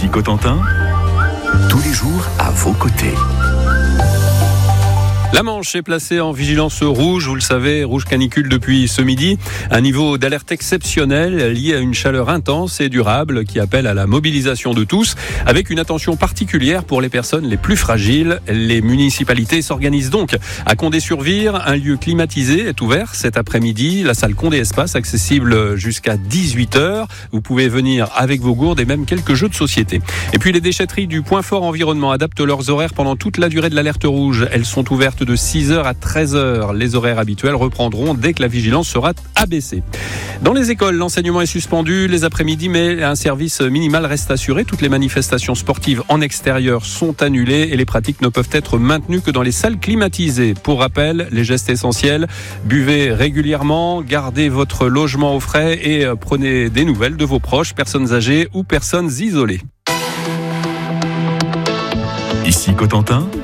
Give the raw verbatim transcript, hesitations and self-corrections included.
Ici Cotentin, tous les jours à vos côtés. La Manche est placée en vigilance rouge, vous le savez, rouge canicule depuis ce midi. Un niveau d'alerte exceptionnel lié à une chaleur intense et durable qui appelle à la mobilisation de tous, avec une attention particulière pour les personnes les plus fragiles. Les municipalités s'organisent donc à Condé-sur-Vire. Un lieu climatisé est ouvert cet après-midi, la salle Condé Espace, accessible jusqu'à dix-huit heures. Vous pouvez venir avec vos gourdes et même quelques jeux de société. Et puis les déchetteries du Point Fort Environnement adaptent leurs horaires pendant toute la durée de l'alerte rouge. Elles sont ouvertes de six heures à treize heures. Les horaires habituels reprendront dès que la vigilance sera abaissée. Dans les écoles, l'enseignement est suspendu les après-midi, mais un service minimal reste assuré. Toutes les manifestations sportives en extérieur sont annulées et les pratiques ne peuvent être maintenues que dans les salles climatisées. Pour rappel, les gestes essentiels: buvez régulièrement, gardez votre logement au frais et prenez des nouvelles de vos proches, personnes âgées ou personnes isolées. Ici Cotentin.